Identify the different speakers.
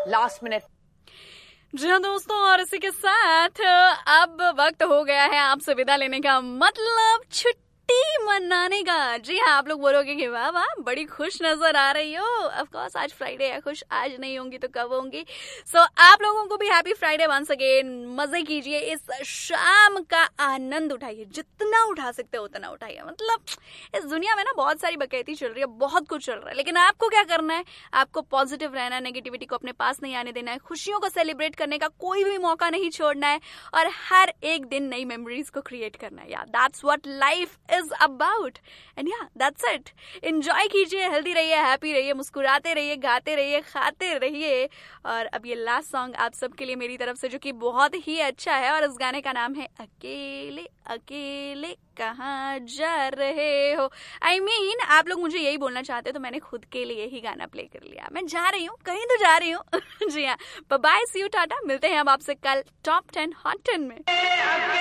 Speaker 1: Last minute.
Speaker 2: जी हाँ दोस्तों, और इसी के साथ अब वक्त हो गया है आपसे विदा लेने का, मतलब छुट्टी मनाने का। जी हाँ, आप लोग बोलोगे कि वाह वाह बड़ी खुश नजर आ रही हो। ऑफ कोर्स आज फ्राइडे है, खुश आज नहीं होंगी तो कब होंगी। सो आप लोगों को भी हैप्पी फ्राइडे वंस अगेन। मजे कीजिए, इस शाम का आनंद उठाइए, जितना उठा सकते हो उतना उठाइए। मतलब इस दुनिया में ना बहुत सारी बकैती चल रही है, बहुत कुछ चल रहा है, लेकिन आपको क्या करना है? आपको पॉजिटिव रहना है, नेगेटिविटी को अपने पास नहीं आने देना है, खुशियों को सेलिब्रेट करने का कोई भी मौका नहीं छोड़ना है, और हर एक दिन नई मेमोरीज को क्रिएट करना है। यार that's what life is about, and या दैट्स इट। एंजॉय कीजिए, हेल्दी रहिए, हैप्पी रहिए, मुस्कुराते रहिए, गाते रहिए, खाते रहिए। और अब ये लास्ट सॉन्ग आप सबके लिए मेरी तरफ से, जो कि बहुत ही अच्छा है, और इस गाने का नाम है अकेले अकेले कहाँ जा रहे हो। I mean, आप लोग मुझे यही बोलना चाहते हो, तो मैंने खुद के लिए ही गाना प्ले कर लिया। मैं जा रही हूँ, कहीं तो जा रही हूँ। जी हाँ, बाय, सी यू, टाटा। मिलते हैं अब आपसे कल टॉप 10 हॉट 10 में।